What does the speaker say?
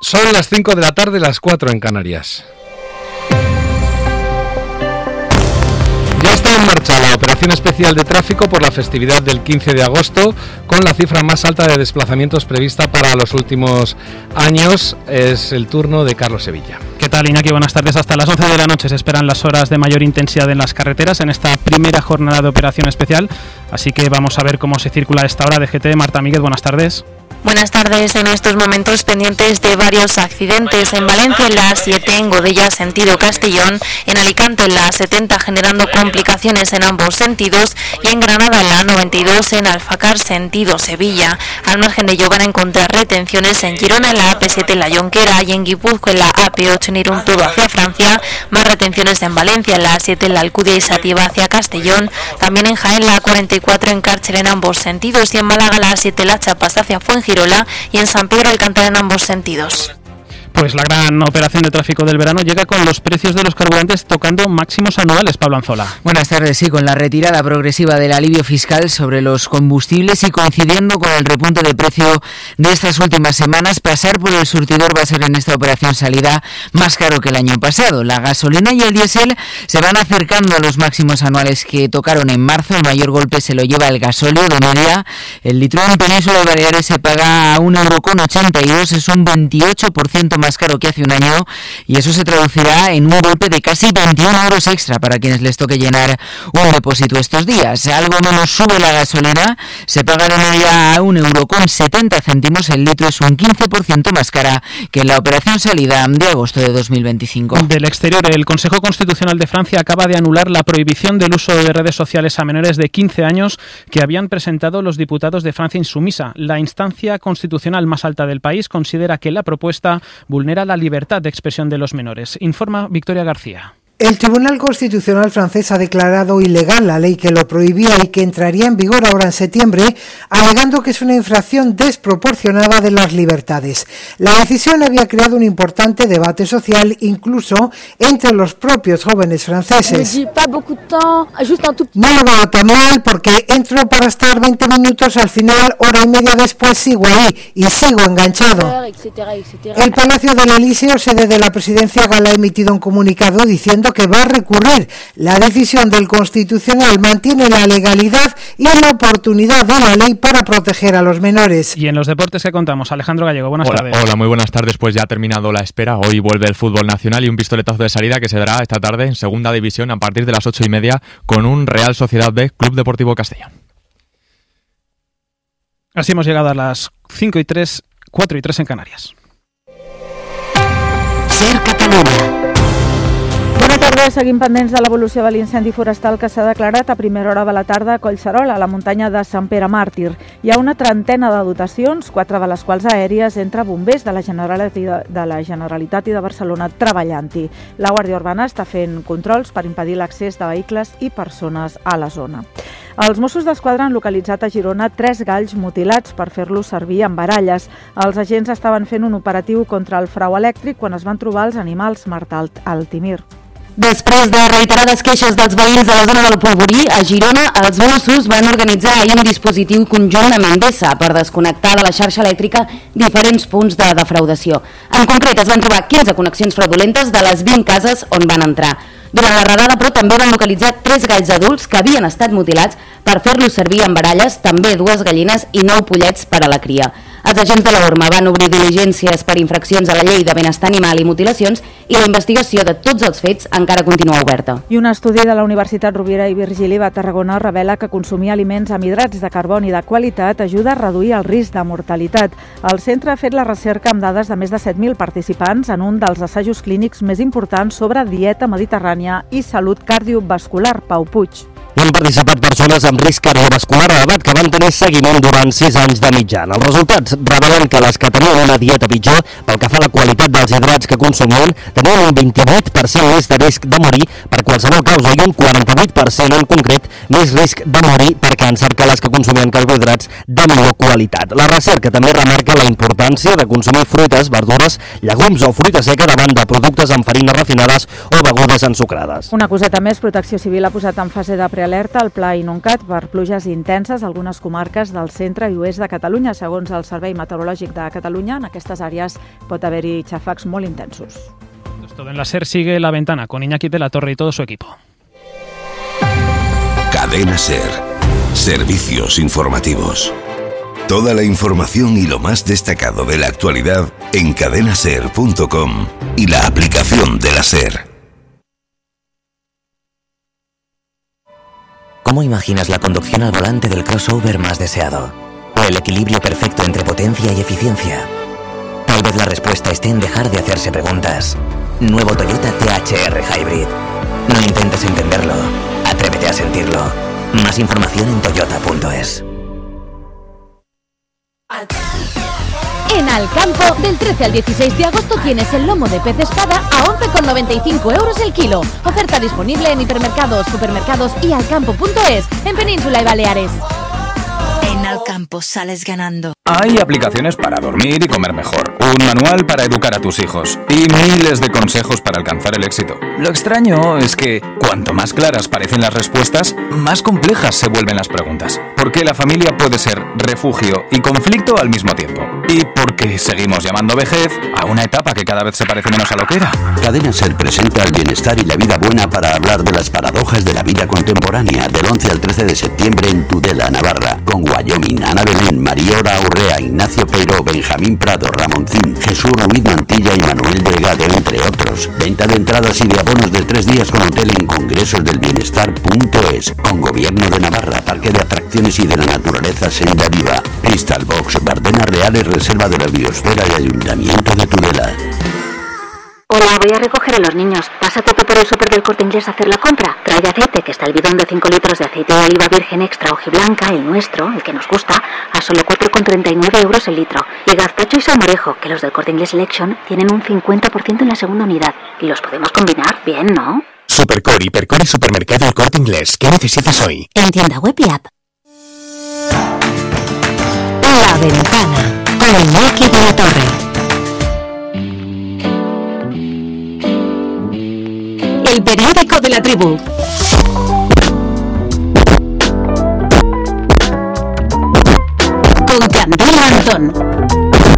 Son las 5 de la tarde, las 4 en Canarias. Ya está en marcha la operación especial de tráfico por la festividad del 15 de agosto, con la cifra más alta de desplazamientos prevista para los últimos años. Es el turno de Carlos Sevilla. ¿Qué tal, Iñaki? Buenas tardes. Hasta las 11 de la noche se esperan las horas de mayor intensidad en las carreteras en esta primera jornada de operación especial. Así que vamos a ver cómo se circula a esta hora. DGT, Marta Míguez, buenas tardes. Buenas tardes. En estos momentos pendientes de varios accidentes. En Valencia en la A7, en Godella sentido Castellón, en Alicante en la A70 generando complicaciones en ambos sentidos y en Granada en la A92 en Alfacar sentido Sevilla. Al margen de ello van a encontrar retenciones en Girona en la AP7 en la Jonquera y en Guipúzcoa en la AP8 en Irún todo hacia Francia. Más retenciones en Valencia en la A7 en la Alcudia y Sativa hacia Castellón. También en Jaén la A44 en Cárcher en ambos sentidos y en Málaga la A7 La Chapas hacia Fuengirola y en San Pedro Alcántara en ambos sentidos. Pues la gran operación de tráfico del verano llega con los precios de los carburantes tocando máximos anuales. Pablo Anzola. Buenas tardes. Sí, con la retirada progresiva del alivio fiscal sobre los combustibles y coincidiendo con el repunte de precio de estas últimas semanas, pasar por el surtidor va a ser en esta operación salida más caro que el año pasado. La gasolina y el diésel se van acercando a los máximos anuales que tocaron en marzo. El mayor golpe se lo lleva el gasóleo. De media, el litro en Península y Baleares se paga a 1,82 €, es un 28% más caro que hace un año, y eso se traducirá en un golpe de casi 21 € extra para quienes les toque llenar un depósito estos días. Algo menos sube la gasolina, se paga de media a 1,70 €, el litro es un 15% más cara que en la operación salida de agosto de 2025. Del exterior, el Consejo Constitucional de Francia acaba de anular la prohibición del uso de redes sociales a menores de 15 años que habían presentado los diputados de Francia Insumisa. La instancia constitucional más alta del país considera que la propuesta vulnera la libertad de expresión de los menores. Informa Victoria García. El Tribunal Constitucional francés ha declarado ilegal la ley que lo prohibía y que entraría en vigor ahora en septiembre, alegando que es una infracción desproporcionada de las libertades. La decisión había creado un importante debate social, incluso entre los propios jóvenes franceses. No lo veo tan mal porque entro para estar 20 minutos, al final, hora y media después sigo ahí y sigo enganchado. El Palacio del Elíseo, sede de la presidencia gala, ha emitido un comunicado diciendo que va a recurrir. La decisión del Constitucional mantiene la legalidad y la oportunidad de la ley para proteger a los menores. Y en los deportes que contamos, Alejandro Gallego, buenas tardes. Hola, muy buenas tardes. Pues ya ha terminado la espera. Hoy vuelve el fútbol nacional y un pistoletazo de salida que se dará esta tarde en segunda división a partir de las 8:30 con un Real Sociedad B, Club Deportivo Castellón. Así hemos llegado a las 5:03, 4:03 en Canarias. Ser Catalunya. Bona tarda, seguim pendents de l'evolució de l'incendi forestal que s'ha declarat a primera hora de la tarda a Collserola, a la muntanya de Sant Pere Màrtir. Hi ha una trentena de dotacions, 4 de les quals aèries, entre bombers de la Generalitat i de Barcelona treballant-hi. La Guàrdia Urbana està fent controls per impedir l'accés de vehicles i persones a la zona. Els Mossos d'Esquadra han localitzat a Girona 3 galls mutilats per fer-los servir en baralles. Els agents estaven fent un operatiu contra el frau elèctric quan es van trobar els animals morts al Timir. Després de reiterades queixes dels veïns de la zona del Polvorí, a Girona, els Mossos van organitzar ahir un dispositiu conjunt amb Endesa per desconnectar de la xarxa elèctrica diferents punts de defraudació. En concret, es van trobar 15 connexions fraudulentes de les 20 cases on van entrar. Durant la redada, però, també van localitzar 3 galls adults que havien estat mutilats per fer-los servir en baralles, també 2 gallines i 9 pollets per a la cria. Els agents de la URMA van obrir diligències per infraccions a la llei de benestar animal i mutilacions i la investigació de tots els fets encara continua oberta. I un estudi de la Universitat Rovira i Virgili a Tarragona revela que consumir aliments amb hidrats de carboni de qualitat ajuda a reduir el risc de mortalitat. El centre ha fet la recerca amb dades de més de 7.000 participants en un dels assajos clínics més importants sobre dieta mediterrània i salut cardiovascular. Pau Puig. Hi han participat persones amb risc cardiovascular elevat que van tenir seguiment durant 6 anys de mitjana. Els resultats revelen que les que tenien una dieta pitjor, pel que fa a la qualitat dels hidrats que consumien, tenien un 28% més de risc de morir per qualsevol causa i un 48% en concret més risc de morir per càncer que les que consumien carbohidrats de millor qualitat. La recerca també remarca la importància de consumir fruites, verdures, llegums o fruita seca davant de productes amb farines refinades o begudes ensucrades. Una coseta més, Protecció Civil ha posat en fase de prealerta al Pla Inuncat per pluges intenses a algunes comarques del centre i oest de Catalunya. Segons el Servei Meteorològic de Catalunya, en aquestes àrees pot haver-hi xàfecs molt intensos. Todo en la SER sigue La Ventana con Iñaki de la Torre y todo su equipo. Cadena SER. Servicios informativos. Toda la información y lo más destacado de la actualidad en cadenaser.com y la aplicación de la SER. ¿Cómo imaginas la conducción al volante del crossover más deseado? ¿O el equilibrio perfecto entre potencia y eficiencia? Tal vez la respuesta esté en dejar de hacerse preguntas. Nuevo Toyota THR Hybrid. No intentes entenderlo, atrévete a sentirlo. Más información en toyota.es. En Alcampo, del 13 al 16 de agosto tienes el lomo de pez espada a 11,95 € el kilo. Oferta disponible en hipermercados, supermercados y alcampo.es en Península y Baleares. En Alcampo sales ganando. Hay aplicaciones para dormir y comer mejor, un manual para educar a tus hijos y miles de consejos para alcanzar el éxito. Lo extraño es que cuanto más claras parecen las respuestas, más complejas se vuelven las preguntas. Porque la familia puede ser refugio y conflicto al mismo tiempo. Y porque seguimos llamando vejez a una etapa que cada vez se parece menos a lo que era. Cadena SER presenta el bienestar y la vida buena para hablar de las paradojas de la vida contemporánea del 11 al 13 de septiembre en Tudela, Navarra, con Wyoming, Ana Belén, Mariora Urrea, Ignacio Peiro, Benjamín Prado, Ramoncín, Jesús Ruiz Mantilla y Manuel Delgado, entre otros. Venta de entradas y de abonos de 3 días con hotel en congresosdelbienestar.es, con Gobierno de Navarra, Parque de Atracciones y de la Naturaleza Senda Viva, Crystal Box, Bardenas Reales, Reserva de la Biosfera y Ayuntamiento de Tudela. Hola, voy a recoger a los niños. Pásate tú por el súper del Corte Inglés a hacer la compra. Trae aceite, que está el bidón de 5 litros de aceite de oliva virgen extra hojiblanca, el nuestro, el que nos gusta, a solo 4,39 € el litro. Y gazpacho y salmorejo, que los del Corte Inglés Selection tienen un 50% en la segunda unidad. Y los podemos combinar bien, ¿no? Supercore, Hipercore y Supermercado El Corte Inglés. ¿Qué necesitas hoy? En tienda web y app. La Ventana con Iñaki de la Torre. El periódico de la tribu. Con Candela Antón.